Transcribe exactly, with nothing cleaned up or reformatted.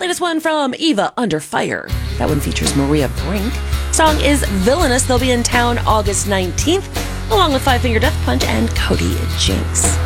Minus one from Eva Under Fire. That one features Maria Brink. Song is Villainous. They'll be in town August nineteenth, along with Five Finger Death Punch and Cody Jinks.